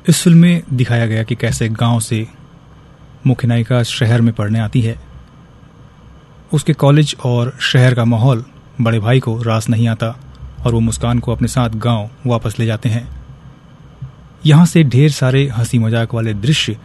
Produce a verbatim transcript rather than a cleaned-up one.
इस फिल्म में दिखाया गया कि कैसे गांव से मुख्य नायिका शहर में पढ़ने आती है। उसके कॉलेज और शहर का माहौल बड़े भाई को रास नहीं आता और वो मुस्कान को अपने साथ गांव वापस ले जाते हैं। यहाँ से ढेर सारे हंसी मजाक वाले दृश्य